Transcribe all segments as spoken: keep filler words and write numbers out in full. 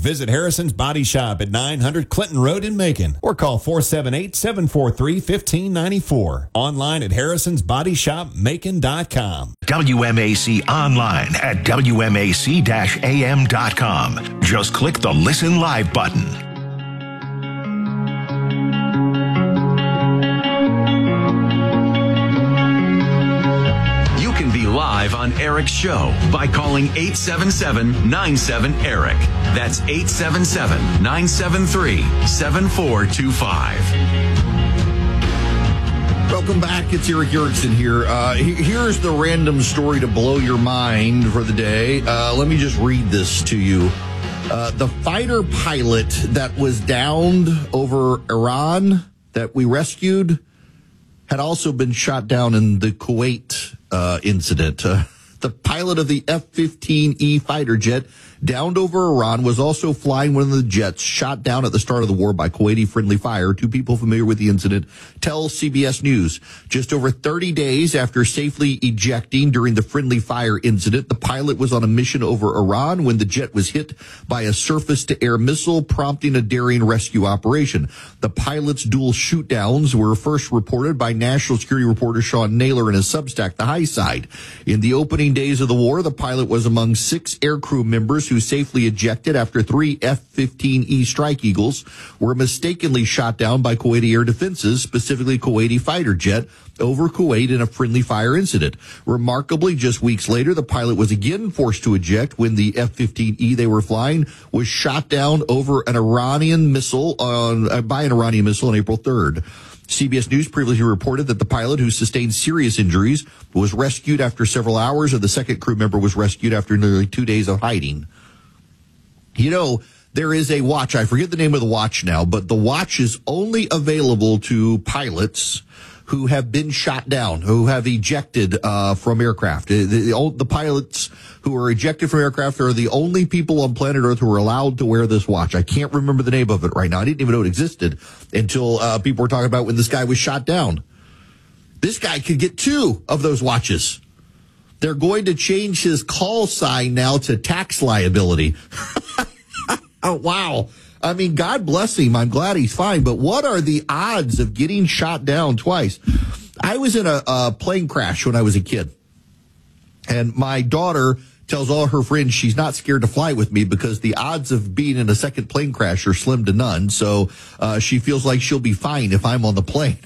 Visit Harrison's Body Shop at nine hundred Clinton Road in Macon or call four seven eight, seven four three, one five nine four. Online at harrisons body shop macon dot com. W M A C online at W M A C A M dot com. Just click the Listen Live button. You can be live on Eric's show by calling eight seven seven, nine seven, ERIC. That's eight seven seven, nine seven three, seven four two five. Welcome back. It's Eric Erickson here. Uh, here's the random story to blow your mind for the day. Uh, let me just read this to you. Uh, the fighter pilot that was downed over Iran that we rescued had also been shot down in the Kuwait uh, incident. Uh, the pilot of the F fifteen E fighter jet downed over Iran was also flying one of the jets shot down at the start of the war by Kuwaiti friendly fire. Two people familiar with the incident tell C B S News. Just over thirty days after safely ejecting during the friendly fire incident, the pilot was on a mission over Iran when the jet was hit by a surface-to-air missile, prompting a daring rescue operation. The pilot's dual shoot-downs were first reported by national security reporter Sean Naylor in his Substack, The High Side. In the opening days of the war, the pilot was among six aircrew members who safely ejected after three F fifteen E Strike Eagles were mistakenly shot down by Kuwaiti air defenses, specifically Kuwaiti fighter jet, over Kuwait in a friendly fire incident. Remarkably, just weeks later, the pilot was again forced to eject when the F fifteen E they were flying was shot down over an Iranian missile on uh, by an Iranian missile on April third. C B S News previously reported that the pilot, who sustained serious injuries, was rescued after several hours, and the second crew member was rescued after nearly two days of hiding. You know, there is a watch. I forget the name of the watch now, but the watch is only available to pilots who have been shot down, who have ejected uh, from aircraft. The, the, the pilots who are ejected from aircraft are the only people on planet Earth who are allowed to wear this watch. I can't remember the name of it right now. I didn't even know it existed until uh, people were talking about when this guy was shot down. This guy could get two of those watches. They're going to change his call sign now to tax liability. Oh, wow. I mean, God bless him. I'm glad he's fine. But what are the odds of getting shot down twice? I was in a, a plane crash when I was a kid. And my daughter tells all her friends she's not scared to fly with me because the odds of being in a second plane crash are slim to none. So uh, she feels like she'll be fine if I'm on the plane.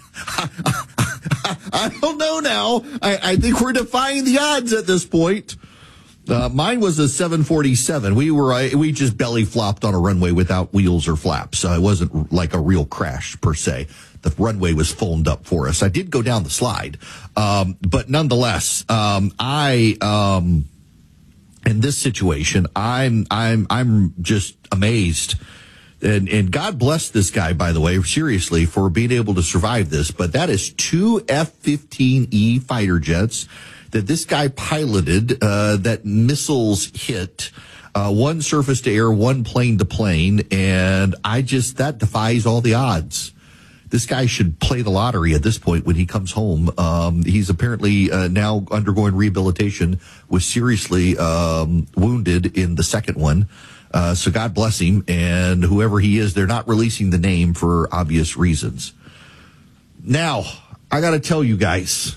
I don't know now. I, I think we're defying the odds at this point. Uh, mine was a seven forty-seven. We were, uh, we just belly flopped on a runway without wheels or flaps. Uh, it wasn't like a real crash per se. The runway was foamed up for us. I did go down the slide. Um, but nonetheless, um, I, um, in this situation, I'm, I'm, I'm just amazed. And, and God bless this guy, by the way, seriously, for being able to survive this. But that is two F fifteen E fighter jets that this guy piloted, uh, that missiles hit, uh, one surface to air, one plane to plane. And I just, that defies all the odds. This guy should play the lottery at this point when he comes home. Um, he's apparently uh, now undergoing rehabilitation, was seriously um, wounded in the second one. Uh, so God bless him. And whoever he is, they're not releasing the name for obvious reasons. Now, I got to tell you guys,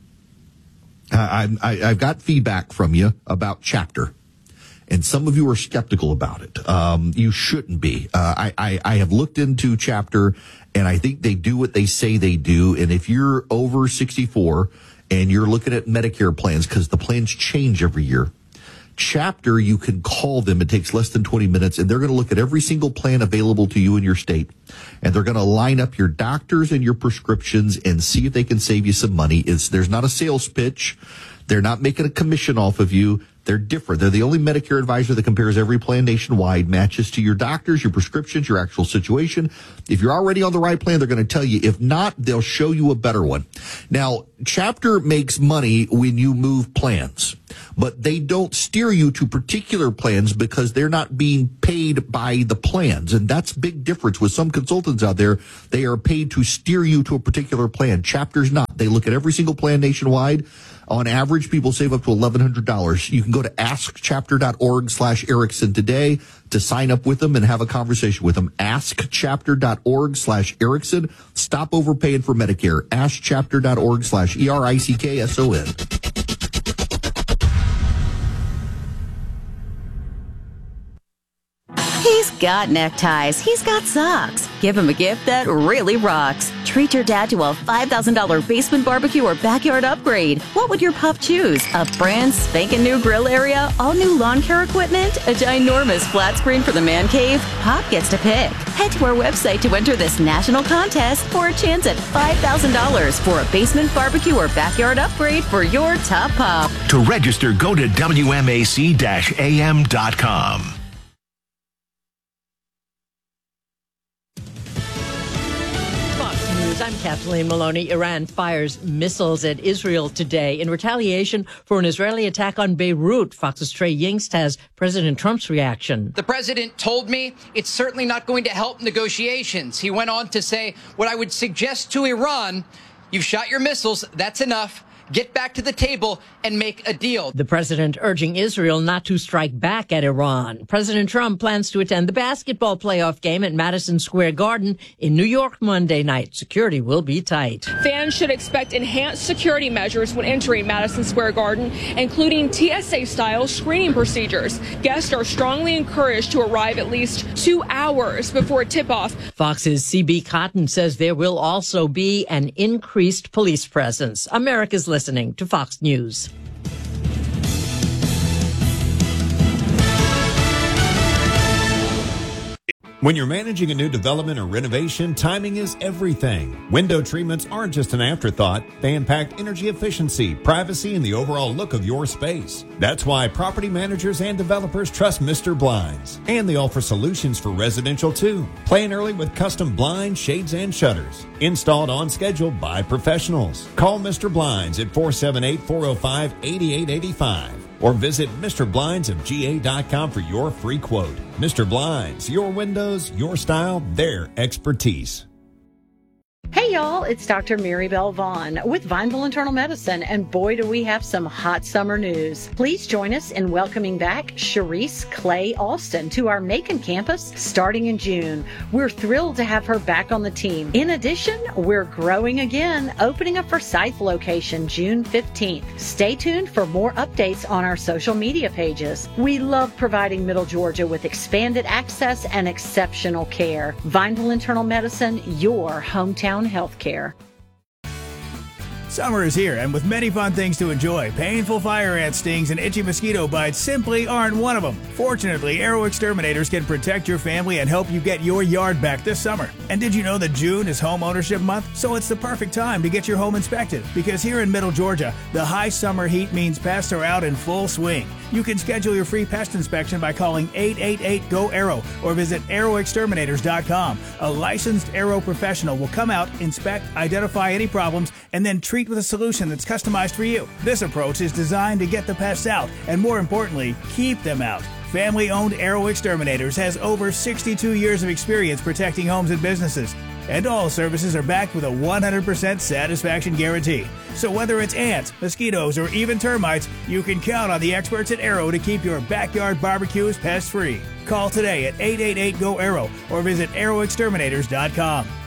I, I, I've got feedback from you about Chapter, and some of you are skeptical about it. Um, you shouldn't be. Uh, I, I, I have looked into Chapter, and I think they do what they say they do. And if you're over sixty-four and you're looking at Medicare plans, because the plans change every year, Chapter, you can call them. It takes less than twenty minutes, and they're going to look at every single plan available to you in your state, and they're going to line up your doctors and your prescriptions and see if they can save you some money. It's, there's not a sales pitch. They're not making a commission off of you. They're different. They're the only Medicare advisor that compares every plan nationwide, matches to your doctors, your prescriptions, your actual situation. If you're already on the right plan, they're going to tell you. If not, they'll show you a better one. Now, Chapter makes money when you move plans, but they don't steer you to particular plans because they're not being paid by the plans. And that's a big difference with some consultants out there. They are paid to steer you to a particular plan. Chapter's not. They look at every single plan nationwide. On average, people save up to eleven hundred dollars. You can go to askchapter.org slash Erickson today to sign up with them and have a conversation with them. askchapter.org slash Erickson. Stop overpaying for Medicare. askchapter.org slash E R I C K S O N. He's got neckties. He's got socks. Give him a gift that really rocks. Treat your dad to a five thousand dollars basement barbecue or backyard upgrade. What would your pup choose? A brand spanking new grill area? All new lawn care equipment? A ginormous flat screen for the man cave? Pop gets to pick. Head to our website to enter this national contest for a chance at five thousand dollars for a basement barbecue or backyard upgrade for your top pup. To register, go to W M A C A M dot com. I'm Kathleen Maloney. Iran fires missiles at Israel today in retaliation for an Israeli attack on Beirut. Fox's Trey Yingst has President Trump's reaction. The president told me it's certainly not going to help negotiations. He went on to say, what I would suggest to Iran, you've shot your missiles, that's enough. Get back to the table and make a deal. The president urging Israel not to strike back at Iran. President Trump plans to attend the basketball playoff game at Madison Square Garden in New York Monday night. Security will be tight. Fans should expect enhanced security measures when entering Madison Square Garden, including T S A-style screening procedures. Guests are strongly encouraged to arrive at least two hours before tip-off. Fox's C B Cotton says there will also be an increased police presence. America's listening. Listening to Fox News. When you're managing a new development or renovation, timing is everything. Window treatments aren't just an afterthought. They impact energy efficiency, privacy, and the overall look of your space. That's why property managers and developers trust Mister Blinds. And they offer solutions for residential too. Plan early with custom blinds, shades, and shutters. Installed on schedule by professionals. Call Mister Blinds at four seven eight, four oh five, eight eight eight five. Or visit Mister Blinds of G A dot com for your free quote. Mister Blinds, your windows, your style, their expertise. Hey y'all, it's Doctor Mary Bell Vaughn with Vineville Internal Medicine, and boy do we have some hot summer news. Please join us in welcoming back Sharice Clay Alston to our Macon campus starting in June. We're thrilled to have her back on the team. In addition, we're growing again, opening a Forsyth location June fifteenth. Stay tuned for more updates on our social media pages. We love providing Middle Georgia with expanded access and exceptional care. Vineville Internal Medicine, your hometown healthcare. Summer is here, and with many fun things to enjoy, painful fire ant stings and itchy mosquito bites simply aren't one of them. Fortunately, Arrow Exterminators can protect your family and help you get your yard back this summer. And did you know that June is Home Ownership Month? So it's the perfect time to get your home inspected, because here in Middle Georgia, the high summer heat means pests are out in full swing. You can schedule your free pest inspection by calling eight eight eight, G O, ARROW or visit arrow exterminators dot com. A licensed Arrow professional will come out, inspect, identify any problems, and then treat with a solution that's customized for you. This approach is designed to get the pests out and, more importantly, keep them out. Family-owned Arrow Exterminators has over sixty-two years of experience protecting homes and businesses. And all services are backed with a one hundred percent satisfaction guarantee. So whether it's ants, mosquitoes, or even termites, you can count on the experts at Arrow to keep your backyard barbecues pest-free. Call today at eight eight eight, G O, ARROW or visit arrow exterminators dot com.